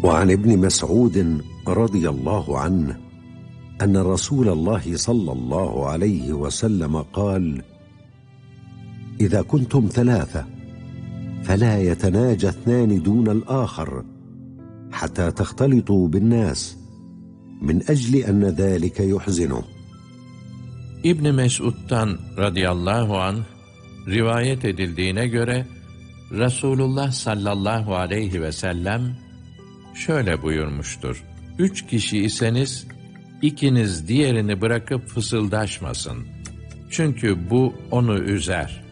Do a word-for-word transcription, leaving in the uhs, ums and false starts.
وعن ابن مسعود رضي الله عنه أن رسول الله صلى الله عليه وسلم قال: إذا كنتم ثلاثة فلا يتناجى اثنان دون الآخر حتى تختلطوا بالناس من أجل أن ذلك يحزنه. İbn Mes'ud'dan radıyallahu anh rivayet edildiğine göre Resulullah sallallahu aleyhi ve sellem şöyle buyurmuştur: Üç kişi iseniz ikiniz diğerini bırakıp fısıldaşmasın. Çünkü bu onu üzer.